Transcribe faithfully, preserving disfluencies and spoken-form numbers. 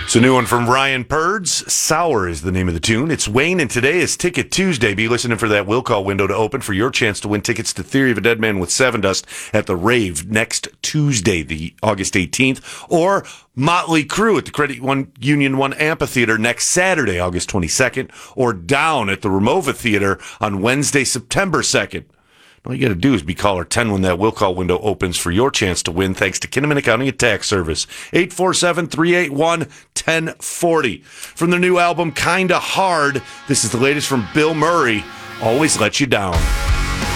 It's a new one from Ryan Purds. Sour is the name of the tune. It's Wayne, and today is Ticket Tuesday. Be listening for that will call window to open for your chance to win tickets to Theory of a Dead Man with Sevendust at the Rave next Tuesday, the August eighteenth, or Motley Crue at the Credit One Union One Amphitheater next Saturday, August twenty-second, or Down at the Ramova Theater on Wednesday, September second. All you got to do is be caller ten when that will call window opens for your chance to win, thanks to Kinnaman Accounting and Tax Service. eight four seven, three eight one, one zero four zero. From their new album, Kinda Hard, this is the latest from Bill Murray, Always Let You Down.